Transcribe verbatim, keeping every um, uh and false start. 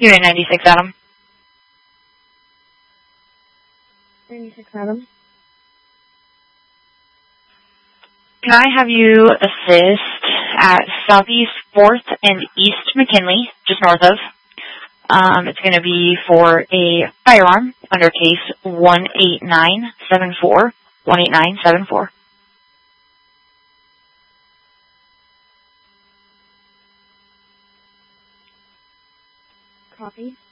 Unit ninety-six, Adam. ninety-six, Adam. Can I have you assist at Southeast fourth and East McKinley, just north of? Um, it's going to be for a firearm under case one eight nine seven four. one eight nine seven four. Copy.